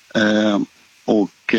Och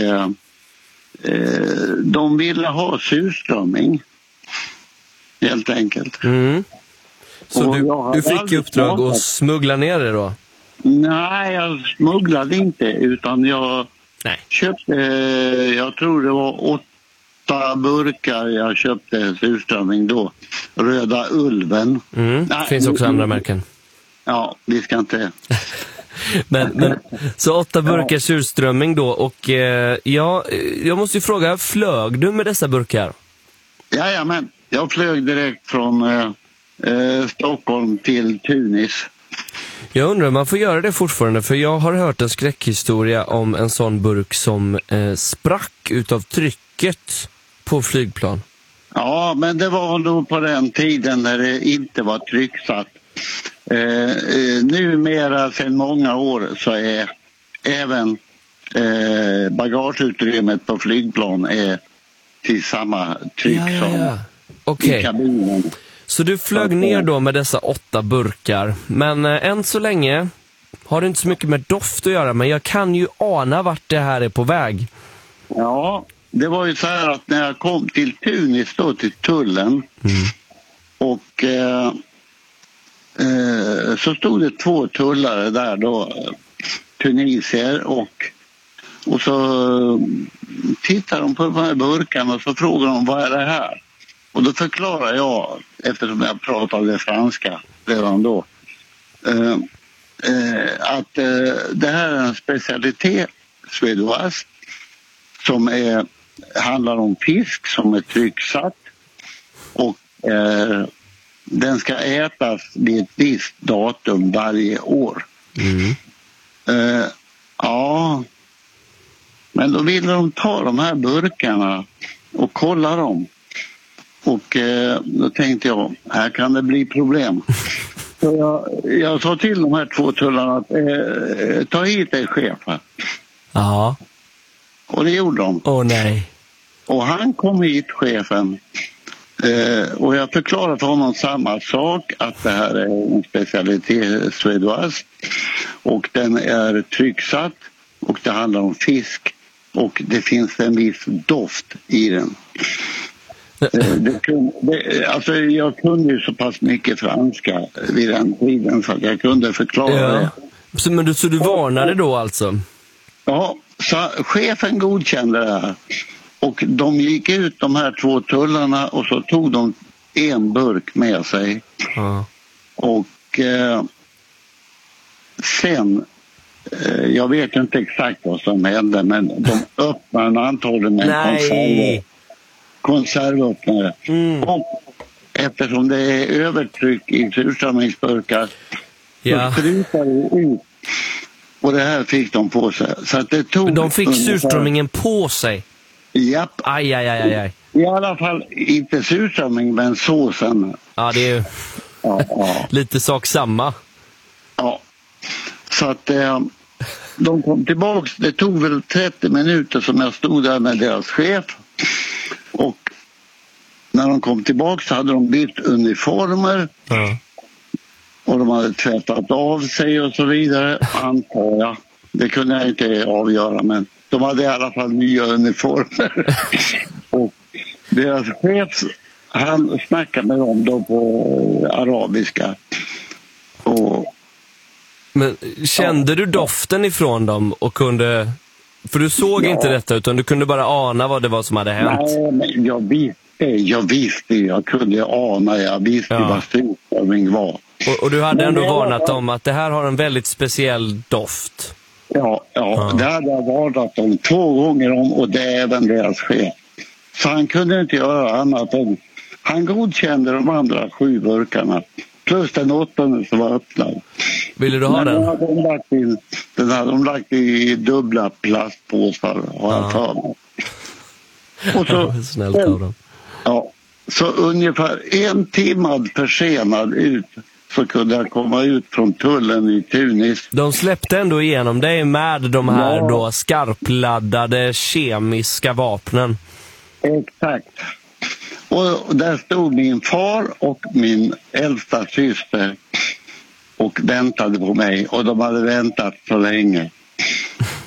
de ville ha surströmming, helt enkelt. Så du fick i uppdrag att smuggla ner det då? Nej, jag smugglade inte, utan jag köpte, jag tror det var 8 burkar jag köpte surströmming då. Röda Ulven. Det finns också andra märken. Ja, vi ska inte... men, så 8 burkar surströmming då, och jag måste ju fråga, flög du med dessa burkar? Jajamän, jag flög direkt från Stockholm till Tunis. Jag undrar om man får göra det fortfarande, för jag har hört en skräckhistoria om en sån burk som sprack utav trycket på flygplan. Ja, men det var nog på den tiden när det inte var trycksatt. Numera sedan många år så är även bagageutrymmet på flygplan är till samma tryck som i kabinen. Så du flög ner då med dessa 8 burkar, men än så länge har det inte så mycket med doft att göra, men jag kan ju ana vart det här är på väg. Ja, det var ju så här att när jag kom till Tunis då, till tullen, och så stod det 2 tullare där då, tunisier, och så tittade de på de här burkarna och så frågade de, vad är det här? Och då förklarar jag, eftersom jag pratade franska redan då, att det här är en specialitet suédoise som handlar om fisk som är trycksatt, och den ska ätas vid ett visst datum varje år. Ja, men då ville de ta de här burkarna och kolla dem. Och då tänkte jag, här kan det bli problem. Så jag sa till de här 2 tullarna att ta hit en chef. Ja. Och det gjorde de. Åh nej. Och han kom hit, chefen. Och jag förklarade för honom samma sak, att det här är en specialitet suédoise. Och den är trycksatt och det handlar om fisk. Och det finns en viss doft i den. Alltså jag kunde ju så pass mycket franska vid den tiden så att jag kunde förklara det. Så du varnade då alltså? Ja, så chefen godkände det här. Och de gick ut, de här 2 tullarna, och så tog de 1 burk med sig. Och sen, jag vet inte exakt vad som hände, men de öppnade antagligen med en konservöppnare. Och eftersom det är övertryck i surströmmingsburkar så sprutade det ut. Och det här fick de på sig. Så att det tog de fick surströmmingen på sig? Japp. Aj. I alla fall inte surströmming, men såsen. Ja, det är ju lite sak samma. Ja. Så att de kom tillbaks. Det tog väl 30 minuter som jag stod där med deras chef. Och när de kom tillbaka så hade de bytt uniformer. Och de hade tvättat av sig och så vidare, antar jag. Det kunde jag inte avgöra, men de hade i alla fall nya uniformer. Och deras chef, han snackade med dem då på arabiska. Men kände du doften ifrån dem och kunde... För du såg inte detta, utan du kunde bara ana vad det var som hade hänt. Nej, men jag visste. Jag kunde ana. Jag visste vad surströmming var. Och du hade ändå varnat dem att det här har en väldigt speciell doft. Ja. Det hade jag varnat dem 2 gånger om, och det är även deras chef. Så han kunde inte göra annat än... Han godkände de andra 7 burkarna. Plus den 8:e som var öppnad. Ville du ha den? Den hade de lagt i dubbla plastpåsar, har jag för mig. Och så, snällt av dem. Ja, så ungefär 1 timme försenad ut så kunde jag komma ut från tullen i Tunis. De släppte ändå igenom dig med de här då skarpladdade kemiska vapnen. Exakt. Och där stod min far och min äldsta syster och väntade på mig. Och de hade väntat så länge.